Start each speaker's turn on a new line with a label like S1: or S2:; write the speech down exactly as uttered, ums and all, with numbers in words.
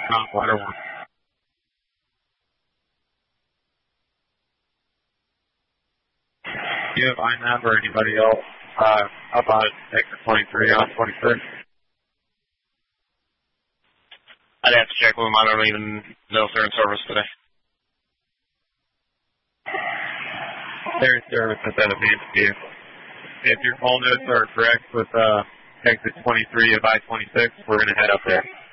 S1: Comp ladder one. Do you have I N A V or anybody else uh, about exit twenty-three on twenty-six?
S2: I'd have to check with them. I don't even know if they're in service today.
S1: They're in service at that abandoned vehicle. If your call notes are correct with uh, exit twenty-three of I twenty-six, we're going to head up there.